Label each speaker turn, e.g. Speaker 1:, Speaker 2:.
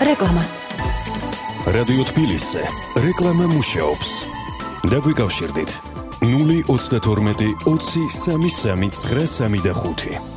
Speaker 1: რეკლამა.
Speaker 2: რადიო თბილისზე რეკლამა მუშაობს. დაგვიკავშირდით 032 20 33 935.